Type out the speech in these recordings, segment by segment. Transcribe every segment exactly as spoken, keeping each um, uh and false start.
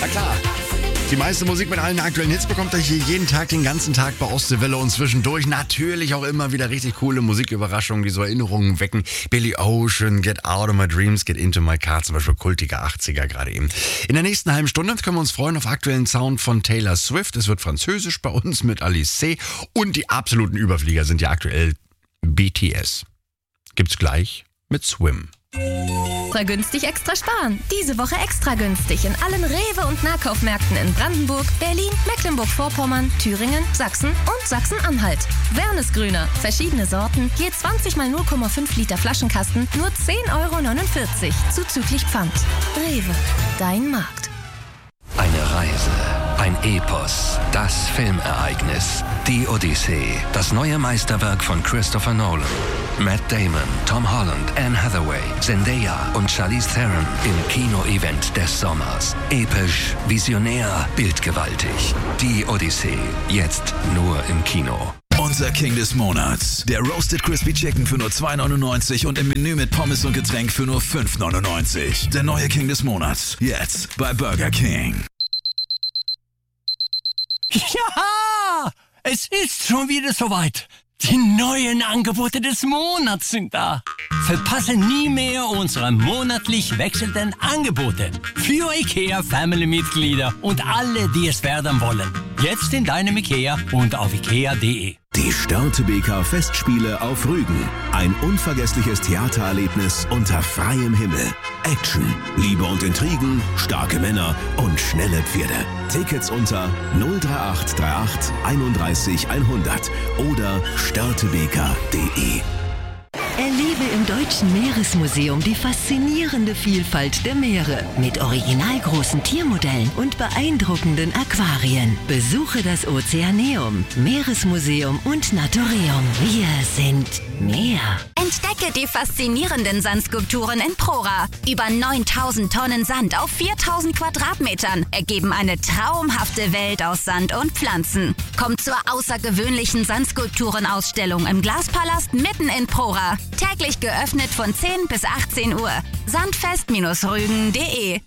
klar. Die meiste Musik mit allen aktuellen Hits bekommt ihr hier jeden Tag, den ganzen Tag bei Ostseewelle und zwischendurch natürlich auch immer wieder richtig coole Musiküberraschungen, die so Erinnerungen wecken. Billy Ocean, Get Out of My Dreams, Get Into My Car, zum Beispiel kultiger achtziger gerade eben. In der nächsten halben Stunde können wir uns freuen auf aktuellen Sound von Taylor Swift. Es wird französisch bei uns mit Alice C. Und die absoluten Überflieger sind ja aktuell B T S. Gibt's gleich mit Swim. Extra günstig, extra sparen. Diese Woche extra günstig in allen Rewe- und Nahkaufmärkten in Brandenburg, Berlin, Mecklenburg-Vorpommern, Thüringen, Sachsen und Sachsen-Anhalt. Wernesgrüner, verschiedene Sorten, je zwanzig mal null Komma fünf Liter Flaschenkasten, nur zehn Euro neunundvierzig, zuzüglich Pfand. Rewe, dein Markt. Eine Reise, ein Epos, das Filmereignis, die Odyssee, das neue Meisterwerk von Christopher Nolan. Matt Damon, Tom Holland, Anne Hathaway, Zendaya und Charlize Theron im Kino-Event des Sommers. Episch, visionär, bildgewaltig. Die Odyssee, jetzt nur im Kino. Unser King des Monats. Der Roasted Crispy Chicken für nur zwei neunundneunzig und im Menü mit Pommes und Getränk für nur fünf neunundneunzig. Der neue King des Monats. Jetzt bei Burger King. Ja, es ist schon wieder soweit. Die neuen Angebote des Monats sind da. Verpasse nie mehr unsere monatlich wechselnden Angebote. Für IKEA Family-Mitglieder und alle, die es werden wollen. Jetzt in deinem IKEA und auf ikea punkt de. Die Störtebeker Festspiele auf Rügen. Ein unvergessliches Theatererlebnis unter freiem Himmel. Action, Liebe und Intrigen, starke Männer und schnelle Pferde. Tickets unter null drei acht drei acht einunddreißig hundert oder störtebeker punkt de. Erlebe im Deutschen Meeresmuseum die faszinierende Vielfalt der Meere mit originalgroßen Tiermodellen und beeindruckenden Aquarien. Besuche das Ozeaneum, Meeresmuseum und Naturium. Wir sind Meer. Entdecke die faszinierenden Sandskulpturen in Prora. Über neuntausend Tonnen Sand auf viertausend Quadratmetern ergeben eine traumhafte Welt aus Sand und Pflanzen. Kommt zur außergewöhnlichen Sandskulpturenausstellung im Glaspalast mitten in Prora. Täglich geöffnet von zehn bis achtzehn Uhr. sandfest Rügen punkt de.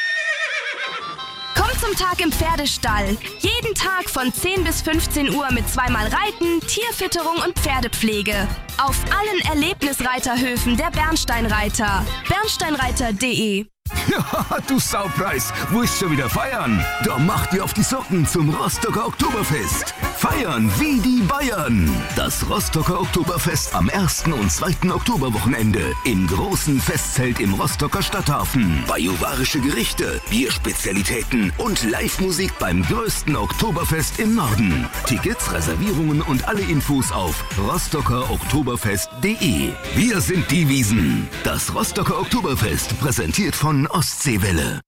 Komm zum Tag im Pferdestall. Jeden Tag von zehn bis fünfzehn Uhr mit zweimal Reiten, Tierfütterung und Pferdepflege. Auf allen Erlebnisreiterhöfen der Bernsteinreiter. bernsteinreiter punkt de. Ja, du Saupreis, wo ist schon wieder feiern? Da macht ihr auf die Socken zum Rostocker Oktoberfest. Feiern wie die Bayern. Das Rostocker Oktoberfest am ersten und zweiten Oktoberwochenende im großen Festzelt im Rostocker Stadthafen. Bajuwarische Gerichte, Bierspezialitäten und Live-Musik beim größten Oktoberfest im Norden. Tickets, Reservierungen und alle Infos auf rostocker oktoberfest punkt de. Wir sind die Wiesen. Das Rostocker Oktoberfest präsentiert von Ostseewelle.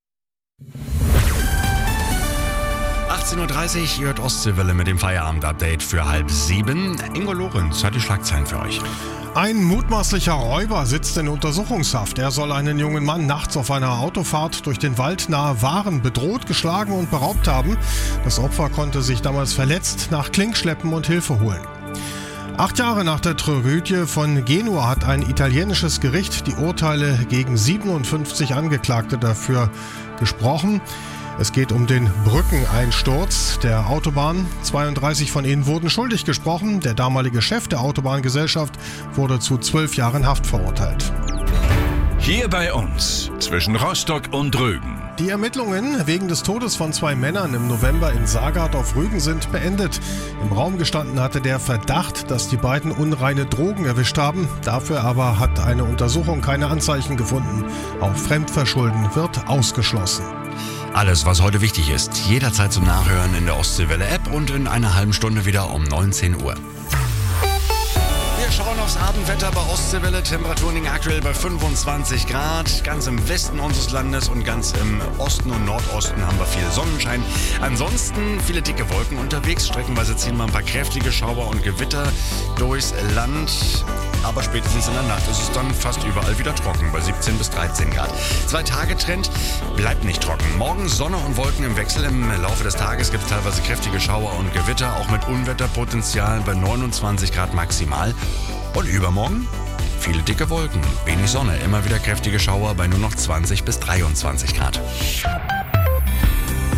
achtzehn Uhr dreißig, ihr hört Ostseewelle mit dem Feierabend-Update für halb sieben. Ingo Lorenz hat die Schlagzeilen für euch. Ein mutmaßlicher Räuber sitzt in Untersuchungshaft. Er soll einen jungen Mann nachts auf einer Autofahrt durch den Wald nahe Waren bedroht, geschlagen und beraubt haben. Das Opfer konnte sich damals verletzt nach Klink schleppen und Hilfe holen. Acht Jahre nach der Tragödie von Genua hat ein italienisches Gericht die Urteile gegen siebenundfünfzig Angeklagte dafür gesprochen. Es geht um den Brückeneinsturz der Autobahn. zweiunddreißig von ihnen wurden schuldig gesprochen. Der damalige Chef der Autobahngesellschaft wurde zu zwölf Jahren Haft verurteilt. Hier bei uns, zwischen Rostock und Rügen. Die Ermittlungen wegen des Todes von zwei Männern im November in Sagard auf Rügen sind beendet. Im Raum gestanden hatte der Verdacht, dass die beiden unreine Drogen erwischt haben. Dafür aber hat eine Untersuchung keine Anzeichen gefunden. Auch Fremdverschulden wird ausgeschlossen. Alles, was heute wichtig ist, jederzeit zum Nachhören in der Ostseewelle-App und in einer halben Stunde wieder um neunzehn Uhr. Wir schauen aufs Abendwetter bei Ostseewelle. Temperaturen liegen aktuell bei fünfundzwanzig Grad. Ganz im Westen unseres Landes und ganz im Osten und Nordosten haben wir viel Sonnenschein. Ansonsten viele dicke Wolken unterwegs. Streckenweise ziehen wir ein paar kräftige Schauer und Gewitter durchs Land. Aber spätestens in der Nacht ist es dann fast überall wieder trocken, bei siebzehn bis dreizehn Grad. Zwei-Tage-Trend bleibt nicht trocken. Morgen Sonne und Wolken im Wechsel. Im Laufe des Tages gibt es teilweise kräftige Schauer und Gewitter, auch mit Unwetterpotenzial bei neunundzwanzig Grad maximal. Und übermorgen viele dicke Wolken, wenig Sonne, immer wieder kräftige Schauer bei nur noch zwanzig bis dreiundzwanzig Grad.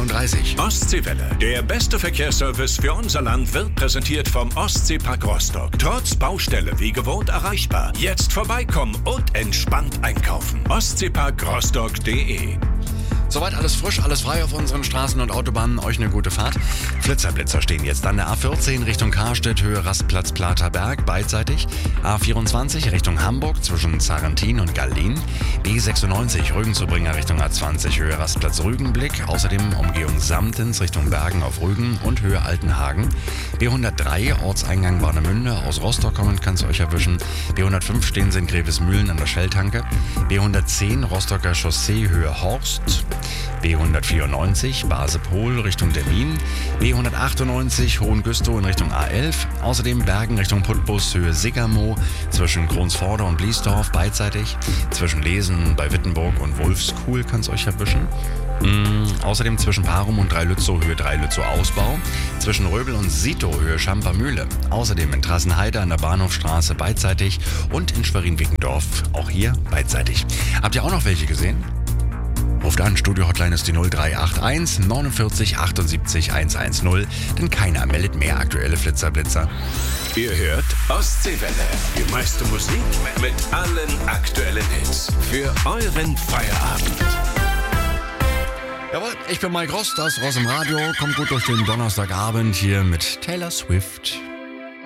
einunddreißig. Ostseewelle. Der beste Verkehrsservice für unser Land wird präsentiert vom Ostseepark Rostock. Trotz Baustelle wie gewohnt erreichbar. Jetzt vorbeikommen und entspannt einkaufen. ostseepark rostock punkt de. Soweit alles frisch, alles frei auf unseren Straßen und Autobahnen. Euch eine gute Fahrt. Flitzer-Blitzer stehen jetzt an der A vierzehn Richtung Karstedt, Höhe Rastplatz Platerberg, beidseitig. A vierundzwanzig Richtung Hamburg zwischen Zarentin und Gallin. B sechsundneunzig Rügen-Zubringer Richtung A zwanzig, Höhe Rastplatz Rügenblick. Außerdem Umgehung Samtens Richtung Bergen auf Rügen und Höhe Altenhagen. B hundertdrei Ortseingang Warnemünde. Aus Rostock kommend kann es euch erwischen. B hundertfünf stehen Sie in Grevesmühlen an der Shell-Tanke. B hundertzehn Rostocker Chaussee, Höhe Horst. B hundertvierundneunzig Basepol Richtung Demmin, B hundertachtundneunzig Hohengüstow in Richtung A elf, außerdem Bergen Richtung Putbus, Höhe Siggermow, zwischen Kronsvorder und Bliesdorf beidseitig, zwischen Lesen bei Wittenburg und Wolfskuhl kann es euch erwischen. Mm, außerdem zwischen Parum und Dreilützow, Höhe Dreilützow Ausbau, zwischen Röbel und Sito, Höhe Schampermühle, außerdem in Trassenheide an der Bahnhofstraße beidseitig und in Schwerin-Wickendorf, auch hier beidseitig. Habt ihr auch noch welche gesehen? Ruft an, Studio-Hotline ist die null drei acht eins neunundvierzig achtundsiebzig hundertzehn, denn keiner meldet mehr aktuelle Flitzer-Blitzer. Ihr hört Ostseewelle, die meiste Musik mit allen aktuellen Hits für euren Feierabend. Jawohl, ich bin Mike Ross, das Ross im Radio, kommt gut durch den Donnerstagabend hier mit Taylor Swift.